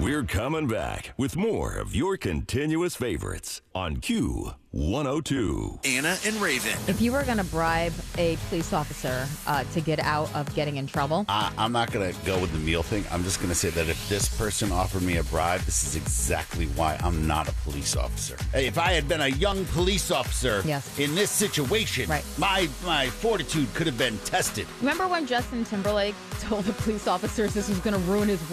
We're coming back with more of your continuous favorites on Q102. Anna and Raven. If you were going to bribe a police officer to get out of getting in trouble. I'm not going to go with the meal thing. I'm just going to say that if this person offered me a bribe, this is exactly why I'm not a police officer. Hey, if I had been a young police officer in this situation, my fortitude could have been tested. Remember when Justin Timberlake told the police officers this was going to ruin his